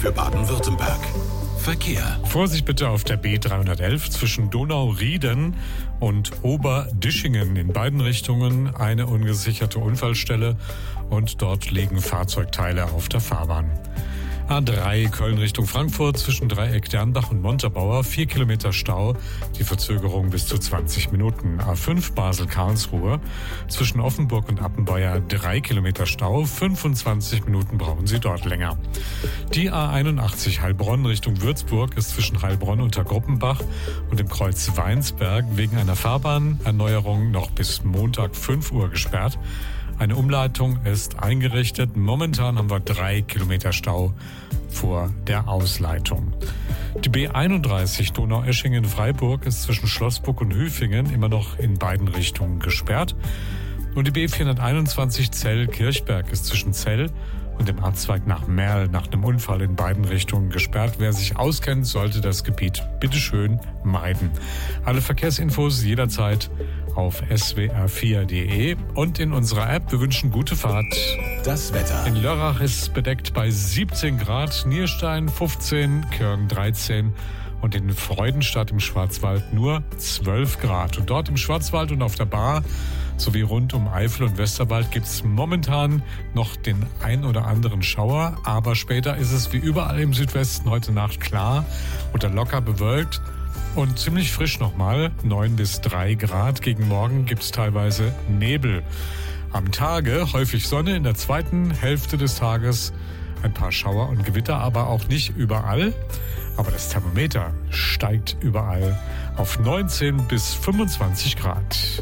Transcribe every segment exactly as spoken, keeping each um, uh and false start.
für Baden-Württemberg. Verkehr. Vorsicht bitte auf der B dreihundertelf zwischen Donau-Rieden und Oberdischingen in beiden Richtungen eine ungesicherte Unfallstelle und dort liegen Fahrzeugteile auf der Fahrbahn. A drei Köln Richtung Frankfurt zwischen Dreieck Dernbach und Montabaur, vier Kilometer Stau, die Verzögerung bis zu zwanzig Minuten. A fünf Basel-Karlsruhe zwischen Offenburg und Appenweier, drei Kilometer Stau, fünfundzwanzig Minuten brauchen Sie dort länger. Die A einundachtzig Heilbronn Richtung Würzburg ist zwischen Heilbronn unter Gruppenbach und dem Kreuz Weinsberg wegen einer Fahrbahnerneuerung noch bis Montag fünf Uhr gesperrt. Eine Umleitung ist eingerichtet. Momentan haben wir drei Kilometer Stau vor der Ausleitung. Die B einunddreißig Donaueschingen-Freiburg ist zwischen Schlossburg und Hüfingen immer noch in beiden Richtungen gesperrt. Und die B vierhunderteinundzwanzig Zell-Kirchberg ist zwischen Zell und dem Abzweig nach Merl nach einem Unfall in beiden Richtungen gesperrt. Wer sich auskennt, sollte das Gebiet bitteschön meiden. Alle Verkehrsinfos jederzeit auf s w r vier punkt d e und in unserer App. Wir wünschen gute Fahrt. Das Wetter. In Lörrach ist bedeckt bei siebzehn Grad, Nierstein fünfzehn, Kirn dreizehn und in Freudenstadt im Schwarzwald nur zwölf Grad. Und dort im Schwarzwald und auf der Bar sowie rund um Eifel und Westerwald gibt es momentan noch den ein oder anderen Schauer. Aber später ist es wie überall im Südwesten heute Nacht klar oder locker bewölkt. Und ziemlich frisch nochmal, neun bis drei Grad. Gegen Morgen gibt es teilweise Nebel. Am Tage häufig Sonne, in der zweiten Hälfte des Tages ein paar Schauer und Gewitter, aber auch nicht überall. Aber das Thermometer steigt überall auf neunzehn bis fünfundzwanzig Grad.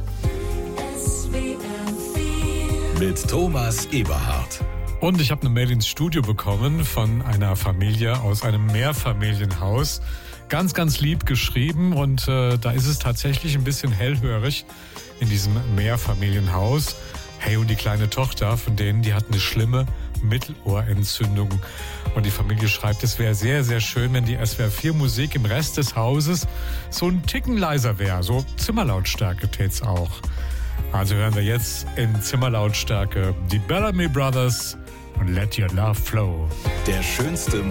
Mit Thomas Eberhardt. Und ich habe eine Mail ins Studio bekommen von einer Familie aus einem Mehrfamilienhaus. Ganz, ganz lieb geschrieben und äh, da ist es tatsächlich ein bisschen hellhörig in diesem Mehrfamilienhaus. Hey, und die kleine Tochter von denen, die hat eine schlimme Mittelohrentzündung. Und die Familie schreibt, es wäre sehr, sehr schön, wenn die S W R vier Musik im Rest des Hauses so ein Ticken leiser wäre. So Zimmerlautstärke tät's auch. Also hören wir jetzt in Zimmerlautstärke die Bellamy Brothers und Let Your Love Flow. Der schönste